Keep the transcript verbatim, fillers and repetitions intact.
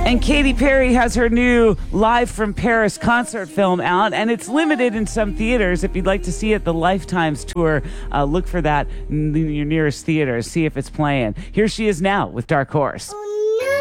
And Katy Perry has her new Live from Paris concert film out, and it's limited in some theaters. If you'd like to see it, the Lifetimes tour, uh, look for that in your nearest theater. See if it's playing. Here she is now with Dark Horse. Oh, no.